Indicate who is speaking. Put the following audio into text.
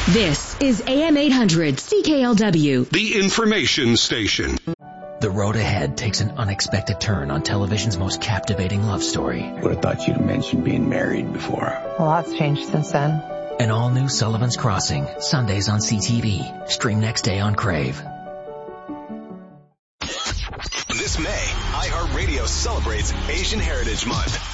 Speaker 1: This is AM 800 CKLW,
Speaker 2: the information station.
Speaker 3: The road ahead takes an unexpected turn on television's most captivating love story.
Speaker 4: Would have thought you'd mentioned being married before.
Speaker 5: A lot's changed since then.
Speaker 3: An all-new Sullivan's Crossing, Sundays on CTV. Stream next day on Crave.
Speaker 6: This May, iHeartRadio celebrates Asian Heritage Month.